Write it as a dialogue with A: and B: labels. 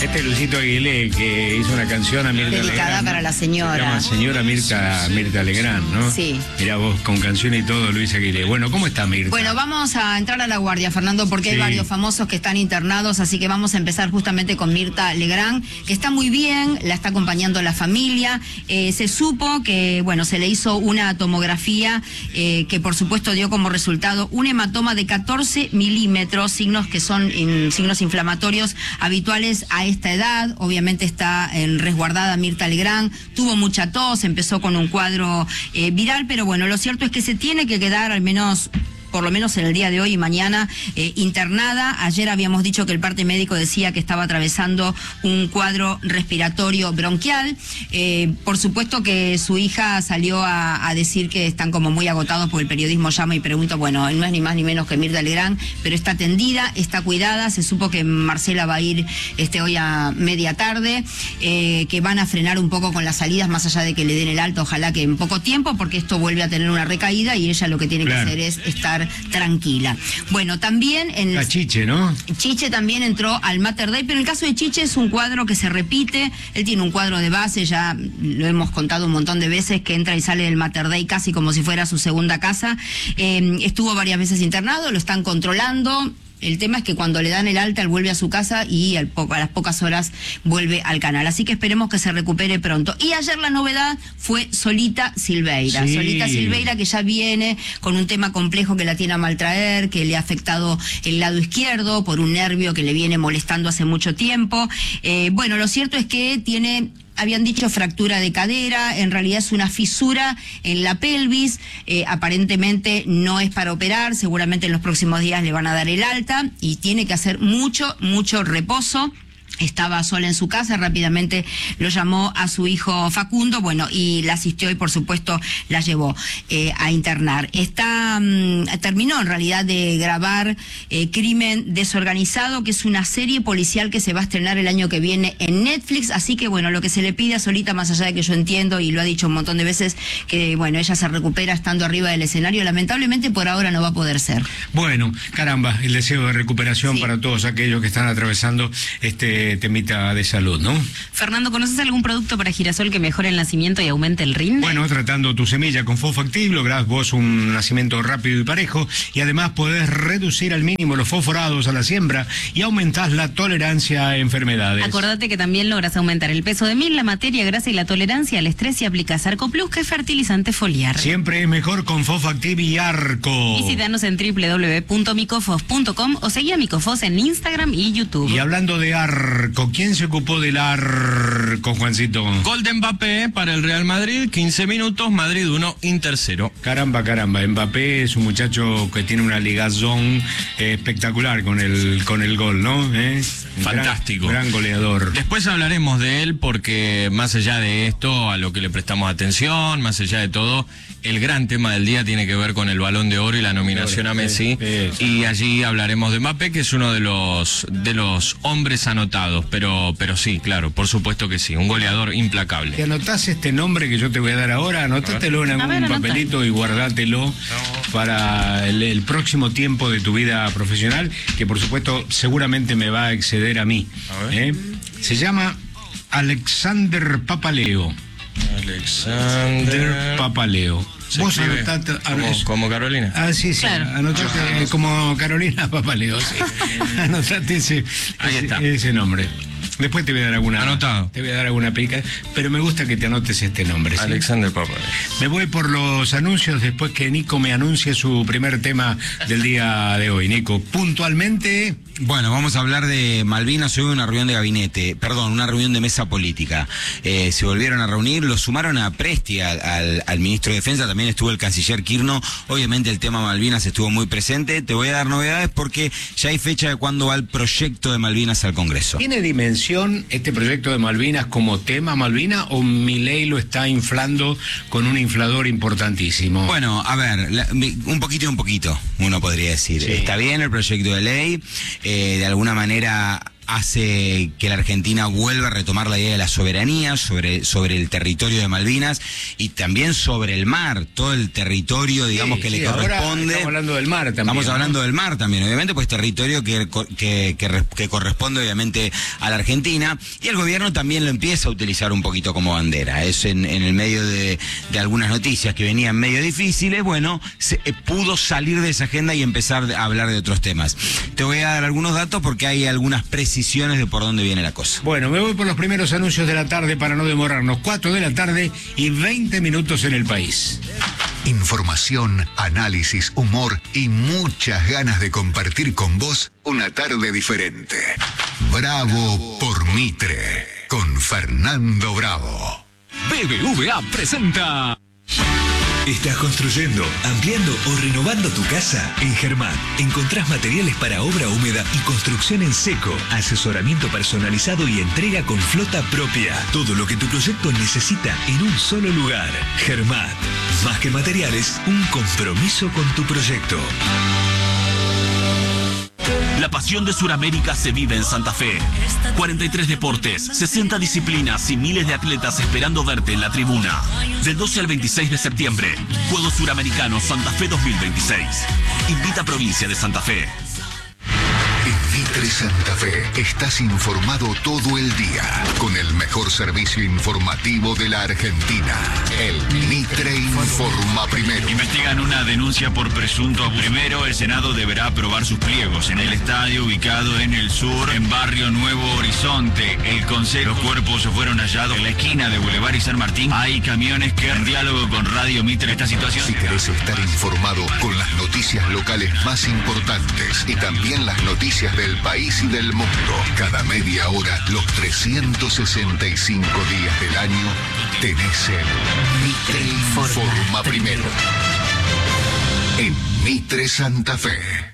A: Este Luisito Aguilé, que hizo una canción a Mirta Legrand.
B: Dedicada para la señora.
A: Se llama Señora Mirta Legrand, ¿no?
B: Sí.
A: Mirá vos, con canción y todo, Luis Aguilé. Bueno, ¿cómo está Mirta?
B: Bueno, vamos a entrar a la guardia, Fernando, porque hay varios famosos que están internados, así que vamos a empezar justamente con Mirta Legrand, que está muy bien, la está acompañando la familia. Se supo que, bueno, se le hizo una tomografía que por supuesto dio como resultado un hematoma de 14 milímetros, signos que son signos inflamatorios habituales a esta edad. Obviamente está resguardada Mirta Legrand, tuvo mucha tos, empezó con un cuadro viral, pero bueno, lo cierto es que se tiene que quedar por lo menos en el día de hoy y mañana, internada. Ayer habíamos dicho que el parte médico decía que estaba atravesando un cuadro respiratorio bronquial. Por supuesto que su hija salió a decir que están como muy agotados porque el periodismo llama y pregunta, bueno, no es ni más ni menos que Mirta Legrand, pero está atendida, está cuidada. Se supo que Marcela va a ir hoy a media tarde, que van a frenar un poco con las salidas, más allá de que le den el alto, ojalá que en poco tiempo, porque esto vuelve a tener una recaída y ella lo que tiene que hacer es estar tranquila. Bueno, también
A: la Chiche, ¿no?
B: Chiche también entró al Mater Dei, pero el caso de Chiche es un cuadro que se repite. Él tiene un cuadro de base, ya lo hemos contado un montón de veces, que entra y sale del Mater Dei casi como si fuera su segunda casa. Estuvo varias veces internado, lo están controlando. El tema es que cuando le dan el alta, él vuelve a su casa y a las pocas horas vuelve al canal. Así que esperemos que se recupere pronto. Y ayer la novedad fue Solita Silveira. Sí. Solita Silveira, que ya viene con un tema complejo que la tiene a maltraer, que le ha afectado el lado izquierdo por un nervio que le viene molestando hace mucho tiempo. Bueno, lo cierto es que habían dicho fractura de cadera, en realidad es una fisura en la pelvis, aparentemente no es para operar, seguramente en los próximos días le van a dar el alta y tiene que hacer mucho reposo. Estaba sola en su casa, rápidamente lo llamó a su hijo Facundo, bueno, y la asistió y por supuesto la llevó a internar. Terminó en realidad de grabar Crimen Desorganizado, que es una serie policial que se va a estrenar el año que viene en Netflix, así que bueno, lo que se le pide a Solita, más allá de que yo entiendo y lo ha dicho un montón de veces, que bueno, ella se recupera estando arriba del escenario, lamentablemente por ahora no va a poder ser.
A: Bueno, caramba, el deseo de recuperación para todos aquellos que están atravesando temita de salud, ¿no?
C: Fernando, ¿conoces algún producto para girasol que mejore el nacimiento y aumente el rinde?
A: Bueno, tratando tu semilla con Fosfactiv lográs vos un nacimiento rápido y parejo y además podés reducir al mínimo los fosforados a la siembra y aumentás la tolerancia a enfermedades.
C: Acordate que también logras aumentar el peso de miel, la materia grasa y la tolerancia al estrés y aplicás Arco Plus, que es fertilizante foliar.
A: Siempre es mejor con Fosfactiv y Arco.
C: Visítanos en www.micofos.com o seguí a Micofos en Instagram y YouTube.
A: Y hablando de Arco, ¿quién se ocupó del arco, Juancito?
D: Gol de Mbappé para el Real Madrid, 15 minutos, Madrid 1, Inter 0.
A: Caramba, Mbappé es un muchacho que tiene una ligazón espectacular con el gol, ¿no?
D: Fantástico.
A: Gran goleador.
D: Después hablaremos de él porque más allá de esto, a lo que le prestamos atención, más allá de todo, el gran tema del día tiene que ver con el Balón de Oro y la nominación a Messi. Y allí hablaremos de Mbappé, que es uno de los hombres anotados, pero sí, claro, por supuesto que sí, un goleador implacable.
A: ¿Te anotás este nombre que yo te voy a dar ahora? Anótatelo en algún papelito y guardátelo para el próximo tiempo de tu vida profesional, que por supuesto seguramente me va a exceder a mí. Se llama Alexander Papaleo.
D: Alexander
A: Papaleo. Vos anotaste
D: como Carolina.
A: Sí, claro. Anotaste como Carolina Papaleo, sí. Anotaste ese nombre. Después te voy a dar alguna pica, pero me gusta que te anotes este nombre, ¿sí?
D: Alexander Papaleo.
A: Me voy por los anuncios después que Nico me anuncie su primer tema del día de hoy. Nico, puntualmente.
E: Bueno, vamos a hablar de Malvinas. Hoy una reunión de gabinete, una reunión de mesa política. Se volvieron a reunir, lo sumaron a Presti, al ministro de Defensa, también estuvo el canciller Kirchner. Obviamente el tema Malvinas estuvo muy presente. Te voy a dar novedades porque ya hay fecha de cuándo va el proyecto de Malvinas al Congreso.
A: ¿Tiene dimensión este proyecto de Malvinas como tema Malvinas o Milei lo está inflando con un inflador importantísimo?
E: Bueno, a ver, un poquito, uno podría decir. Sí. Está bien el proyecto de ley, de alguna manera hace que la Argentina vuelva a retomar la idea de la soberanía sobre el territorio de Malvinas y también sobre el mar, todo el territorio, digamos, que le corresponde.
A: Estamos hablando del mar también.
E: Estamos hablando del mar también, obviamente, pues territorio que corresponde obviamente a la Argentina, y el gobierno también lo empieza a utilizar un poquito como bandera. Es en el medio de algunas noticias que venían medio difíciles, bueno, pudo salir de esa agenda y empezar a hablar de otros temas. Te voy a dar algunos datos porque hay algunas precisiones de por dónde viene la cosa.
A: Bueno, me voy por los primeros anuncios de la tarde para no demorarnos. 4 de la tarde y 20 minutos en el país.
F: Información, análisis, humor y muchas ganas de compartir con vos una tarde diferente. Bravo por Mitre, con Fernando Bravo.
G: BBVA presenta... ¿Estás construyendo, ampliando o renovando tu casa? En Germán encontrás materiales para obra húmeda y construcción en seco, asesoramiento personalizado y entrega con flota propia. Todo lo que tu proyecto necesita en un solo lugar. Germán, más que materiales, un compromiso con tu proyecto.
H: La pasión de Sudamérica se vive en Santa Fe. 43 deportes, 60 disciplinas y miles de atletas esperando verte en la tribuna. Del 12 al 26 de septiembre, Juegos Suramericanos Santa Fe 2026. Invita a Provincia de Santa Fe.
F: En Mitre Santa Fe estás informado todo el día con el mejor servicio informativo de la Argentina. El Mitre informa primero.
I: Investigan una denuncia por presunto abuso. Primero, el Senado deberá aprobar sus pliegos. En el estadio ubicado en el sur, en Barrio Nuevo Horizonte, el Consejo. Los cuerpos fueron hallados en la esquina de Boulevard y San Martín. Hay camiones que, en diálogo con Radio Mitre, esta situación.
F: Si querés estar informado con las noticias locales más importantes y también las noticias del país y del mundo, cada media hora, los 365 días del año, tenés el Mitre informa primero. En Mitre Santa Fe.